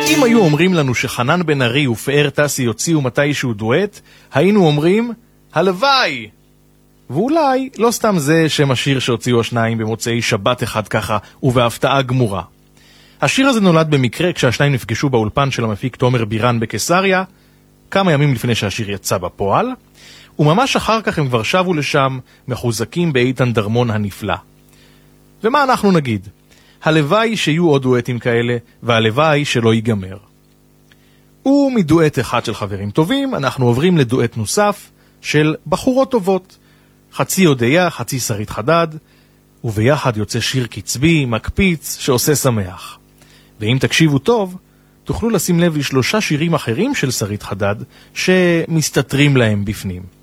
אם היו אומרים לנו שחנן בן ארי ופאר טסי יוציאו מתישהו דואט, היינו אומרים, הלוואי! ואולי לא סתם זה שם השיר שהוציאו השניים במוצאי שבת אחד ככה ובהפתעה גמורה. השיר הזה נולד במקרה כשהשניים נפגשו באולפן של המפיק תומר בירן בקיסריה, כמה ימים לפני שהשיר יצא בפועל, וממש אחר כך הם כבר שבו לשם מחוזקים באיתן דרמון הנפלא. ומה אנחנו נגיד? הלוואי שיהיו עוד דואטים כאלה, והלוואי שלא ייגמר. ומדואט אחד של חברים טובים, אנחנו עוברים לדואט נוסף של בחורות טובות. חצי הודיה, חצי שרית חדד, וביחד יוצא שיר קצבי, מקפיץ, שעושה שמח. ואם תקשיבו טוב, תוכלו לשים לב לשלושה שירים אחרים של שרית חדד, שמסתתרים להם בפנים.